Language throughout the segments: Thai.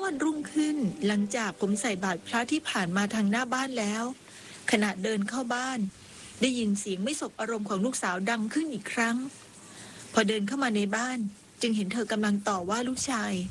วันรุ่งขึ้นหลังจากผมใส่บาตรพระที่ผ่านมาทางหน้าบ้านแล้วขณะเดินเข้าบ้านได้ยินเสียงไม่สบอารมณ์ของลูกสาวดังขึ้นอีกครั้งพอเดินเข้ามาในบ้านจึงเห็นเธอกำลังต่อว่าลูกชาย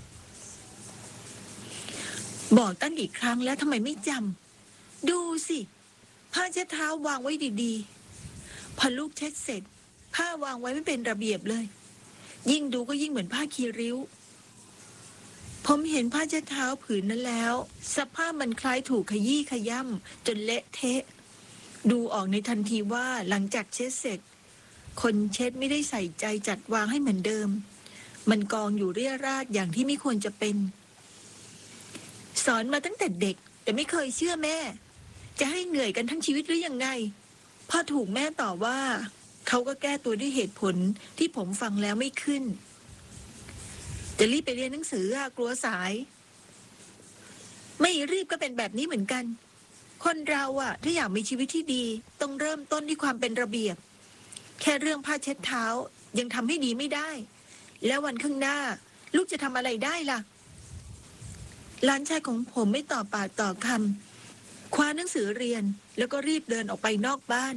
บอกตั้งกี่ครั้งแล้วทำไมไม่จำดูสิผ้าเช็ดเท้าวางไว้ดีๆพอลูกเช็ดเสร็จผ้าวางไว้ไม่เป็นระเบียบเลยยิ่งดูก็ยิ่งเหมือนผ้าคีริ้วผมเห็นผ้าเช็ดเท้าผืนนั้นแล้วสภาพมันคล้ายถูกขยี้ขย่ำจนเละเทะดูออกในทันทีว่าหลังจากเช็ดเสร็จคนเช็ดไม่ได้ใส่ใจจัดวางให้เหมือนเดิมมันกองอยู่เรี่ยราดอย่างที่ไม่ควรจะเป็นสอนมาตั้งแต่เด็กแต่ไม่เคยเชื่อแม่จะให้เหนื่อยกันทั้งชีวิตหรือยังไงพอถูกแม่ต่อว่าเขาก็แก้ตัวด้วยเหตุผลที่ผมฟังแล้วไม่ขึ้นจะรีบไปเรียนหนังสือกลัวสายไม่รีบก็เป็นแบบนี้เหมือนกันคนเราถ้าอยากมีชีวิตที่ดีต้องเริ่มต้นที่ความเป็นระเบียบแค่เรื่องผ้าเช็ดเท้ายังทำให้ดีไม่ได้แล้ววันข้างหน้าลูกจะทำอะไรได้ล่ะหลานชายของผมไม่ต่อปากต่อคำคว้าหนังสือเรียนแล้วก็รีบเดินออกไปนอกบ้าน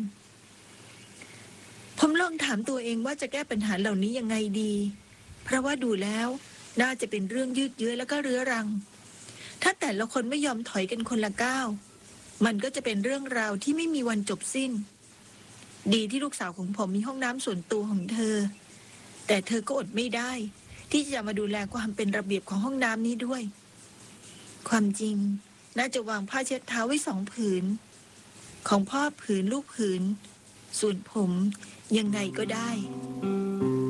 ผมลองถามตัวเองว่าจะแก้ปัญหาเหล่านี้ยังไงดีเพราะว่าดูแล้วน่าจะเป็นเรื่องยืดเยื้อแล้วก็เรื้อรังถ้าแต่ละคนไม่ยอมถอยกันคนละก้าวมันก็จะเป็นเรื่องราวที่ไม่มีวันจบสิ้นดีที่ลูกสาวของผมมีห้องน้ำส่วนตัวของเธอแต่เธอก็อดไม่ได้ที่จะมาดูแลความเป็นระเบียบของห้องน้ำนี้ด้วยความจริงน่าจะวางผ้าเช็ดเท้าไว้2 ผืนของพ่อผืนลูกผืนส่วนผมยังไงก็ได้